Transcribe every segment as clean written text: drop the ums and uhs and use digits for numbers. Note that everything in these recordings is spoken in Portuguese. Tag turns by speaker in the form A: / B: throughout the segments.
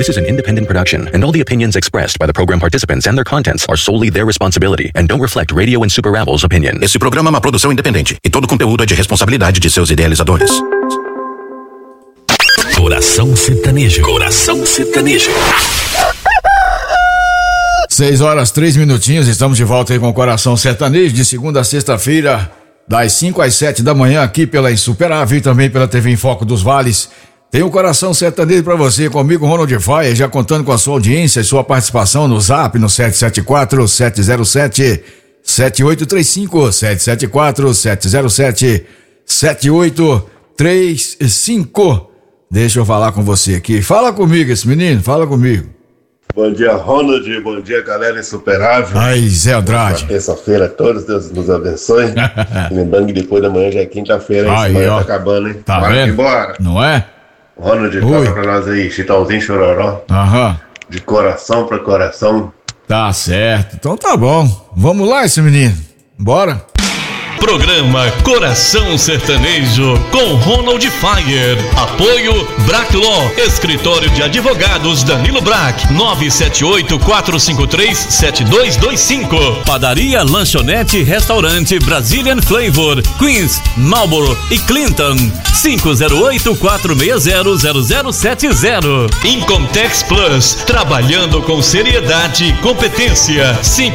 A: This is an independent production, and all the opinions expressed by the program participants and their contents are solely their responsibility and don't reflect Radio and Super Ravel's opinion.
B: Esse programa é uma produção independente e todo conteúdo é de responsabilidade de seus idealizadores.
C: Coração Sertanejo. Coração Sertanejo.
D: 6:03, estamos de volta aí com o Coração Sertanejo, de segunda a sexta-feira, das 5 às 7 da manhã, aqui pela Insuperável e também pela TV em Foco dos Vales. Tem o Coração Sertanejo pra você, comigo, Ronald Faia, já contando com a sua audiência e sua participação no Zap, no 774-707-7835, 774-707-7835. Deixa eu falar com você aqui. Fala comigo, esse menino, fala comigo.
E: Bom dia, Ronald. Bom dia, galera insuperável.
D: Aí, Zé Andrade.
E: Terça-feira, todos, Deus nos abençoe. Lembrando que depois da manhã já é quinta-feira, hein?
D: Aí,
E: Semana
D: ó.
E: tá acabando, hein?
D: Tá
E: Bora
D: vendo?
E: embora.
D: Não é?
E: Ronald, toca pra nós aí, Chitãozinho Chororó.
D: Aham.
E: De coração pra coração.
D: Tá certo. Então tá bom. Vamos lá, esse menino. Bora.
C: Programa Coração Sertanejo com Ronald Faia. Apoio Brack Law, Escritório de Advogados Danilo Brack, 978-453-7225. Padaria, lanchonete e restaurante Brazilian Flavor, Queens, Marlboro e Clinton, 508-460-0070. Incomtex Plus, trabalhando com seriedade e competência,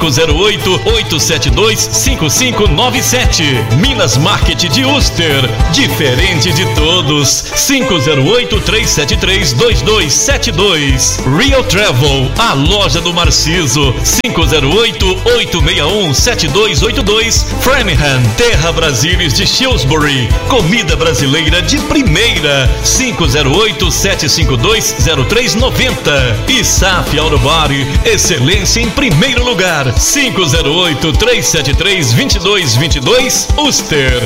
C: 508-872-5597. Minas Market de Uster, diferente de todos, 508-373-2272. Real Travel, a loja do Marciso, 508-861-7282. Framingham, Terra Brasilis de Shrewsbury, comida brasileira de primeira, 508-752-0390. E SAF Auto Body, excelência em primeiro lugar, 508-373-2222. Uster.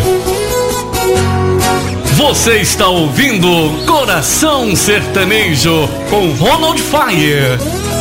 C: Você está ouvindo Coração Sertanejo com Ronald Faia.